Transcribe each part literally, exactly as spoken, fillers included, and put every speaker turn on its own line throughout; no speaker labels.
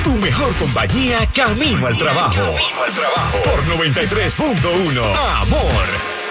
Tu mejor compañía camino al trabajo. Camino al trabajo. Por noventa y tres punto uno. Amor.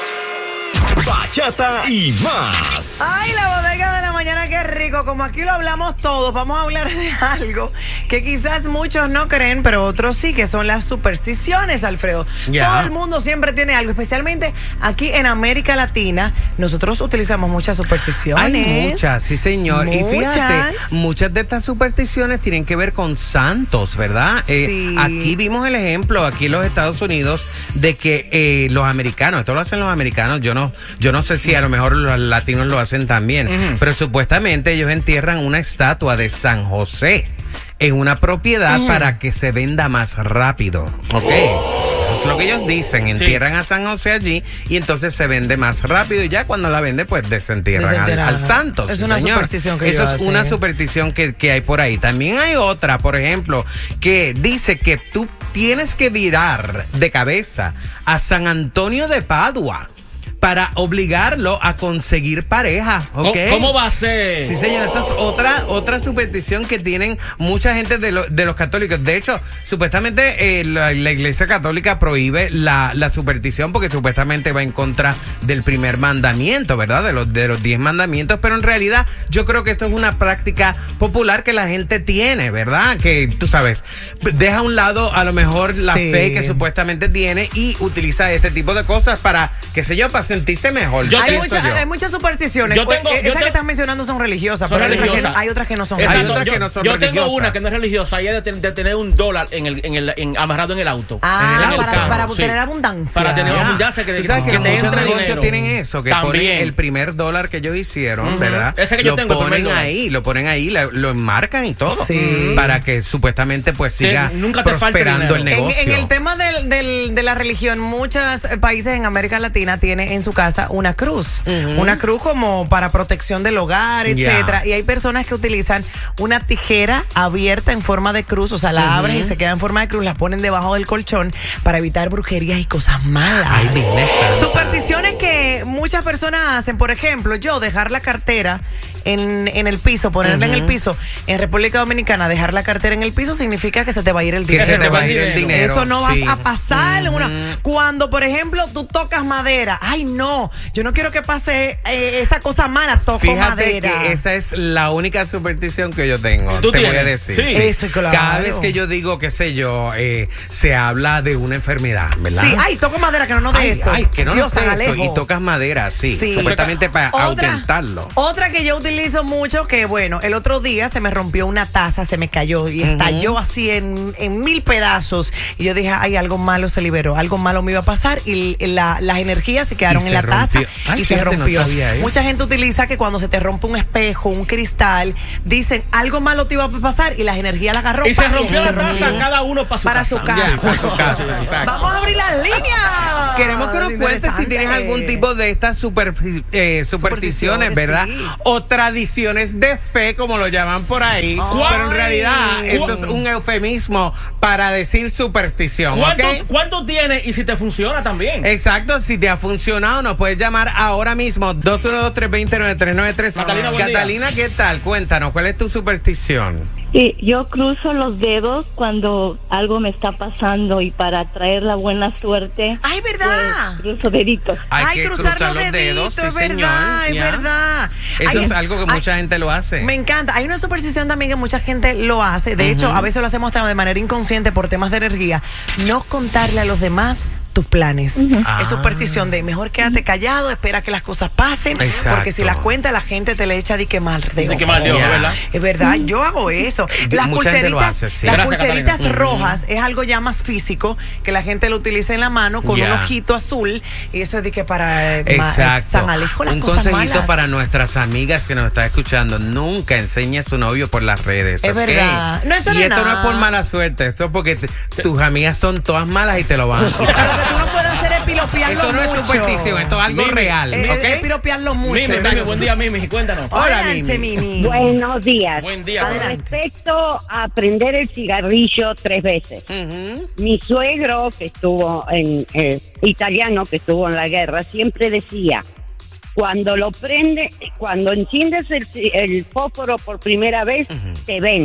Bachata y más.
Ay, la bodega de la mañana, qué rico. Como aquí lo hablamos todos, vamos a hablar de algo que quizás muchos no creen, pero otros sí, que son las supersticiones, Alfredo. Yeah. Todo el mundo siempre tiene algo, especialmente aquí en América Latina. Nosotros utilizamos muchas supersticiones.
Hay muchas, sí señor. Muchas. Y fíjate, muchas de estas supersticiones tienen que ver con santos, ¿verdad?
Sí.
Eh, aquí vimos el ejemplo, aquí en los Estados Unidos, de que eh, los americanos, esto lo hacen los americanos, yo no... Yo no sé si a lo mejor los latinos lo hacen también, uh-huh. pero supuestamente ellos entierran una estatua de San José en una propiedad uh-huh. para que se venda más rápido, ¿ok? Oh. Eso es lo que ellos dicen, entierran sí. a San José allí y entonces se vende más rápido y ya cuando la vende pues desentierran al, al santo.
Es una
señor.
superstición que
Eso es
hace.
una superstición que, que hay por ahí. También hay otra, por ejemplo, que dice que tú tienes que virar de cabeza a San Antonio de Padua para obligarlo a conseguir pareja, ¿ok?
¿Cómo va a ser?
Sí, señor, esa es otra, otra superstición que tienen mucha gente de, lo, de los católicos. De hecho, supuestamente eh, la, la Iglesia Católica prohíbe la, la superstición porque supuestamente va en contra del primer mandamiento, ¿verdad? De los, de los diez mandamientos, pero en realidad yo creo que esto es una práctica popular que la gente tiene, ¿verdad? Que, tú sabes, deja a un lado a lo mejor la sí. fe que supuestamente tiene y utiliza este tipo de cosas para, qué sé yo, para sentirse mejor.
Yo hay, mucha, hay muchas supersticiones.
Yo tengo,
Esas
yo
que
tengo,
estás mencionando son religiosas,
son
pero
religiosas.
Hay, otras que, hay otras que no son
Exacto.
religiosas.
Hay otras
yo,
que no son
yo
religiosas.
tengo una que no es religiosa y es de, de tener un dólar en el, en el, en, amarrado en el auto.
Ah,
en el
para,
carro,
para
sí.
tener abundancia.
Para tener
Yeah.
abundancia. Que,
¿Tú sabes que,
que
que muchos negocios
dinero.
tienen eso? Que
También.
ponen el primer dólar que ellos hicieron, uh-huh. ¿verdad?
Ese que yo
lo
tengo,
ponen ahí, lo ponen ahí, lo, lo enmarcan y todo.
Sí.
Para que supuestamente pues siga
sí, nunca te
prosperando el negocio.
En, en el tema del, del, de la religión, muchos países en América Latina tienen en su casa una cruz. Uh-huh. Una cruz como para protección del hogar, etcétera. Yeah. Y hay personas que utilizan una tijera abierta en forma de cruz, o sea, la uh-huh. abren y se queda en forma de cruz, la ponen debajo del colchón para evitar brujerías y cosas malas.
Ay,
supersticiones que muchas personas hacen, por ejemplo, yo dejar la cartera en, en el piso, ponerla uh-huh. en el piso. En República Dominicana, dejar la cartera en el piso significa que se te va a ir el dinero.
Que se te va a ir el dinero.
Eso no
sí.
va a pasar.
Uh-huh.
Una, cuando, por ejemplo, tú tocas madera, ay no, yo no quiero que pase eh, esa cosa mala, toco
Fíjate
madera.
que esa es la única superstición que yo tengo.
¿Tú
te
tienes?
voy a decir.
Sí.
Eso, claro.
Cada vez que yo digo, qué sé yo, eh, se habla de una enfermedad, ¿verdad?
Sí, ay, toco madera, que no nos dé
ay,
eso.
Ay, que no
Dios,
nos dé eso.
Alejo.
Y tocas madera, sí.
Sí.
Supuestamente para
otra,
ahuyentarlo.
Otra que yo utilizo mucho, que bueno, el otro día se me rompió una taza, se me cayó y uh-huh. estalló así en, en mil pedazos. Y yo dije, ay, algo malo se liberó, algo malo me iba a pasar. Y la, las energías se quedaron
y
en
se
la taza
ay,
y se rompió.
No sabía, ¿eh?
Mucha gente utiliza que cuando se te rompe un espejo, un cristal, dicen, algo malo te iba a pasar y las energías la agarró.
Y se rompió
y
la
se rompió.
taza, cada uno para su
para
casa.
Su casa.
Yeah, para su casa.
Vamos a abrir las líneas.
Queremos que nos cuentes si tienes algún tipo de estas super, eh, supersticiones, supersticiones, ¿verdad? Sí. O tradiciones de fe, como lo llaman por ahí. Ay. Pero en realidad, eso es un eufemismo para decir superstición.
¿Cuánto,
¿okay?
¿Cuánto tienes y si te funciona también?
Exacto, si te ha funcionado, nos puedes llamar ahora mismo. dos uno dos, tres dos cero, nueve tres nueve tres.
Catalina,
Catalina, ¿qué tal? Cuéntanos, ¿cuál es tu superstición?
Sí, yo cruzo los dedos cuando algo me está pasando y para traer la buena suerte.
¡Ay, verdad!
Pues, cruzo deditos.
Hay
Ay,
que
cruzar,
cruzar
los
los
deditos,
dedos,
es
sí,
verdad,
señor,
es
ya.
verdad.
Eso
Ay,
es algo que
ay,
mucha gente lo hace.
Me encanta. Hay una superstición también que mucha gente lo hace. De uh-huh. hecho, a veces lo hacemos de manera inconsciente por temas de energía. No contarle a los demás tus planes. Uh-huh. Ah. Es superstición de mejor quédate callado, espera que las cosas pasen.
Exacto.
Porque si las cuentas, la gente te le echa de que mal de
De que mal de ojo, ¿verdad?
Es verdad, yo hago eso. Las
mucha gente lo
pulseritas,
hace, sí.
las
Gracias,
pulseritas
Catalina.
rojas uh-huh. es algo ya más físico, que la gente lo utiliza en la mano con yeah. un ojito azul. Y eso es de que para
Exacto.
San Alejo las
un
cosas
consejito
malas.
para nuestras amigas que nos están escuchando: nunca enseñe a su novio por las redes.
Es
¿okay?
verdad. No, eso
y
no
esto
es
no es por mala suerte, esto es porque te, tus amigas son todas malas y te lo van a quitar.
Pero que tú no puedes hacer es piropearlo
esto no
mucho.
es superstición, esto es algo
Mimi,
real.
Eh,
¿okay?
Es piropearlo mucho.
Mimi, Mimi, buen día, Mimi, cuéntanos.
Hola,
Mimi.
Mimi.
Buenos días.
Buen día.
Con
Adelante.
respecto a prender el cigarrillo tres veces.
Uh-huh.
Mi suegro, que estuvo en eh, italiano, que estuvo en la guerra, siempre decía: cuando lo prende, cuando enciendes el, el fósforo por primera vez, uh-huh. te ven.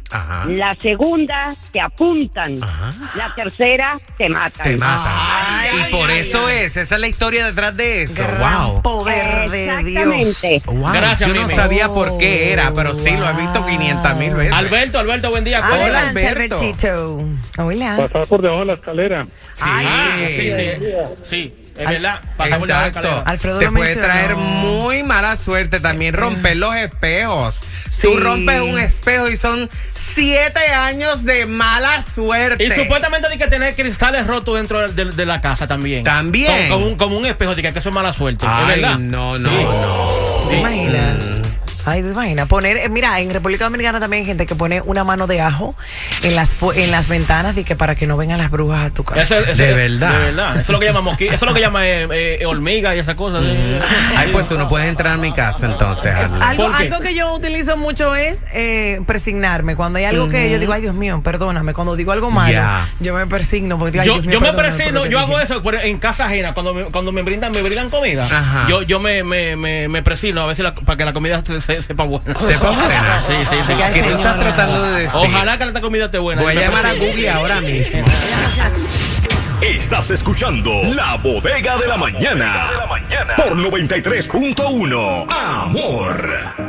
Ajá.
La segunda te apuntan.
Ajá.
La tercera te matan.
Te matan.
Ay,
y
ay,
por
ay,
eso
ay.
es, esa es la historia detrás de eso.
Gran
Wow.
poder de Dios.
Exactamente.
Wow,
Gracias,
yo no
Mimi.
sabía por qué era, pero sí lo he visto quinientas mil veces.
Alberto, Alberto, buen día.
Hola,
Adelante,
Alberto.
Albertito. Hola.
Pasar por debajo de la escalera.
Sí,
Ah, sí, sí. Sí, es verdad. Pasamos la
exacto.
escalera.
Alfredo
Te
lo
puede
mencionó.
traer muy mala suerte también romper los espejos. Tú
Sí.
rompes un espejo y son siete años de mala suerte.
Y supuestamente hay que tener cristales rotos dentro de, de- de la casa también.
También.
Como, como un, como un espejo, de que eso es mala suerte.
Ay,
es verdad.
no, no,
Sí.
no.
¿Te imaginas? Ay, ¿te imaginas? Poner, eh, mira, en República Dominicana también hay gente que pone una mano de ajo en las pu- en las ventanas y que para que no vengan las brujas a tu casa.
Eso- eso-
De verdad.
De verdad. Eso es lo que llama mosquito. Eso es lo que llama eh, eh, hormiga y esas cosas.
Ay, pues tú no puedes entrar a mi casa entonces, Arlene.
Algo,
¿Por qué?
algo que yo utilizo mucho es eh, persignarme. Cuando hay algo que yo digo, ay Dios mío, perdóname. Cuando digo algo malo,
Ya.
yo me persigno porque digo, ay
Yo,
Dios mío,
yo me
perdóname por
presino,
lo que
yo hago
dije.
eso pero en casa ajena, cuando me, cuando me brindan, me brindan comida.
Ajá.
Yo, yo me, me, me, me presino a veces la- para que la comida se, se- sepa buena.
Sepa buena.
Sí, sí, sí.
Ay,
¿Qué tú estás
señora.
tratando de decir?
Ojalá que esta comida esté buena.
Voy a
Me
llamar a
presino.
Google ahora mismo.
Estás escuchando La Bodega de la Mañana por noventa y tres punto uno. Amor.